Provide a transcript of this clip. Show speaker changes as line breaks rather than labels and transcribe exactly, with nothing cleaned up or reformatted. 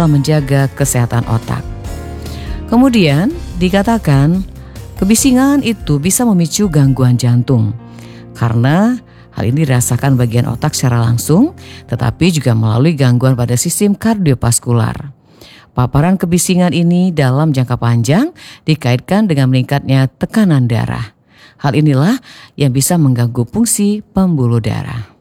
bakal menjaga kesehatan otak. Kemudian dikatakan kebisingan itu bisa memicu gangguan jantung karena hal ini dirasakan bagian otak secara langsung, tetapi juga melalui gangguan pada sistem kardiovaskular. Paparan kebisingan ini dalam jangka panjang dikaitkan dengan meningkatnya tekanan darah. Hal inilah yang bisa mengganggu fungsi pembuluh darah.